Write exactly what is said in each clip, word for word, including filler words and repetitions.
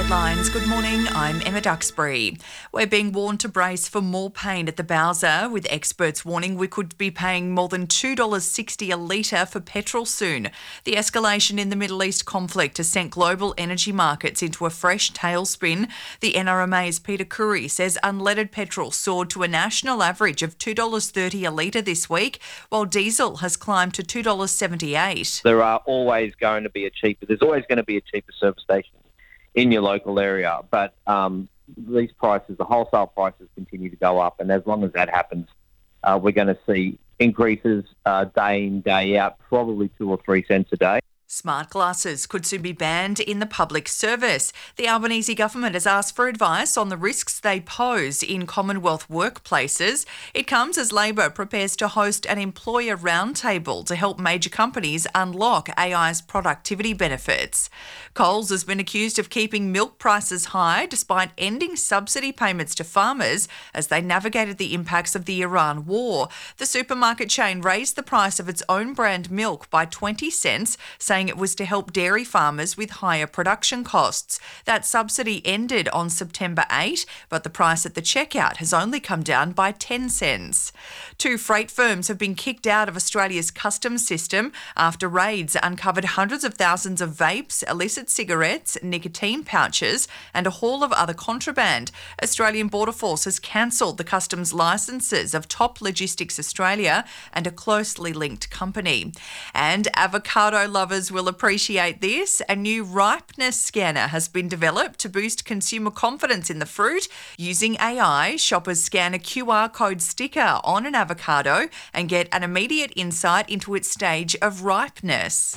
Headlines. Good morning, I'm Emma Duxbury. We're being warned to brace for more pain at the Bowser, with experts warning we could be paying more than two dollars sixty a litre for petrol soon. The escalation in the Middle East conflict has sent global energy markets into a fresh tailspin. The N R M A's Peter Curry says unleaded petrol soared to a national average of two dollars thirty a litre this week, while diesel has climbed to two dollars seventy-eight. There are always going to be a cheaper, there's always going to be a cheaper service station in your local area, but um, these prices, the wholesale prices, continue to go up, and as long as that happens, uh, we're going to see increases uh, day in, day out, probably two or three cents a day. Smart glasses could soon be banned in the public service. The Albanese government has asked for advice on the risks they pose in Commonwealth workplaces. It comes as Labor prepares to host an employer roundtable to help major companies unlock A I's productivity benefits. Coles has been accused of keeping milk prices high despite ending subsidy payments to farmers as they navigated the impacts of the Iran war. The supermarket chain raised the price of its own brand milk by twenty cents, saying it was to help dairy farmers with higher production costs. That subsidy ended on September eighth, but the price at the checkout has only come down by ten cents. Two freight firms have been kicked out of Australia's customs system after raids uncovered hundreds of thousands of vapes, illicit cigarettes, nicotine pouches, and a haul of other contraband. Australian Border Force has cancelled the customs licences of Top Logistics Australia and a closely linked company. And avocado lovers will appreciate this. A new ripeness scanner has been developed to boost consumer confidence in the fruit. Using A I, shoppers scan a Q R code sticker on an avocado and get an immediate insight into its stage of ripeness.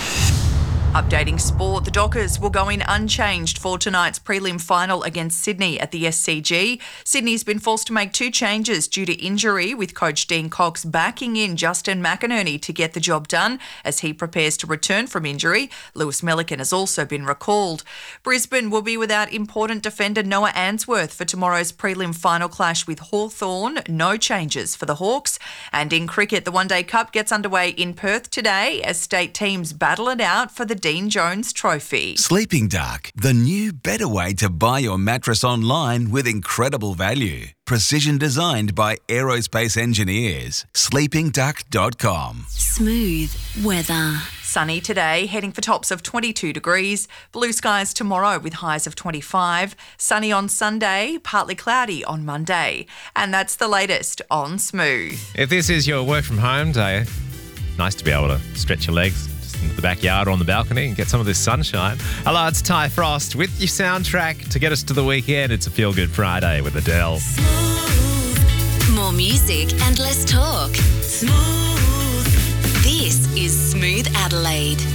Updating sport, the Dockers will go in unchanged for tonight's prelim final against Sydney at the S C G. Sydney's been forced to make two changes due to injury, with coach Dean Cox backing in Justin McInerney to get the job done as he prepares to return from injury. Lewis Milliken has also been recalled. Brisbane will be without important defender Noah Answorth for tomorrow's prelim final clash with Hawthorn. No changes for the Hawks. And in cricket, the One Day Cup gets underway in Perth today as state teams battle it out for the Dean Jones Trophy. Sleeping Duck, the new better way to buy your mattress online with incredible value. Precision designed by aerospace engineers. sleeping duck dot com. Smooth weather. Sunny today, heading for tops of twenty-two degrees. Blue skies tomorrow with highs of twenty-five. Sunny on Sunday, partly cloudy on Monday. And that's the latest on Smooth. If this is your work from home day, nice to be able to stretch your legs into the backyard or on the balcony and get some of this sunshine. Hello, it's Ty Frost with your soundtrack to get us to the weekend. It's a Feel Good Friday with Adele. Smooth. More music and less talk. Smooth. This is Smooth Adelaide.